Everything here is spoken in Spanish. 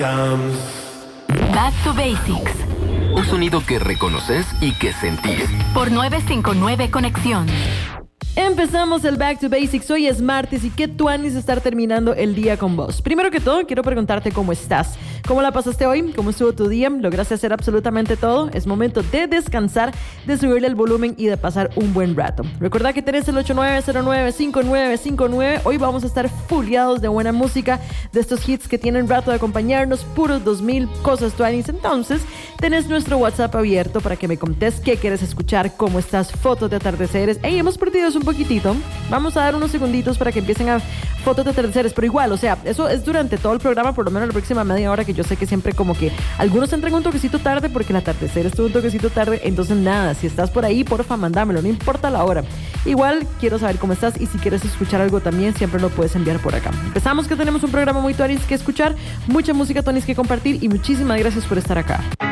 Back to Basics. Un sonido que reconoces y que sentís. Por 959 Conexión. Empezamos el Back to Basics. Hoy es martes y qué tuanis estar terminando el día con vos. Primero que todo, quiero preguntarte cómo estás. ¿Cómo la pasaste hoy? ¿Cómo estuvo tu día? ¿Lograste hacer absolutamente todo? Es momento de descansar, de subirle el volumen y de pasar un buen rato. Recuerda que tenés el 8909-5959. Hoy vamos a estar fuleados de buena música, de estos hits que tienen rato de acompañarnos, puros 2000 cosas tuanis. Entonces, tenés nuestro WhatsApp abierto para que me contés qué quieres escuchar, cómo estás, fotos de atardeceres. Hey, hemos perdido eso un poquitito. Vamos a dar unos segunditos para que empiecen a fotos de atardeceres, pero igual, o sea, eso es durante todo el programa, por lo menos la próxima media hora, que yo sé que siempre como que algunos entran un toquecito tarde porque el atardecer estuvo un toquecito tarde. Entonces nada, si estás por ahí, porfa, mándamelo, no importa la hora. Igual quiero saber cómo estás y si quieres escuchar algo también, siempre lo puedes enviar por acá. Empezamos, que tenemos un programa muy tuanis que escuchar, mucha música tuanis que compartir y muchísimas gracias por estar acá.